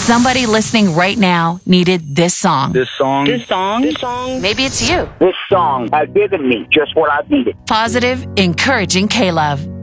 Somebody listening right now needed this song. This song. Maybe it's you. This song has given me just what I needed. Positive, encouraging K-Love.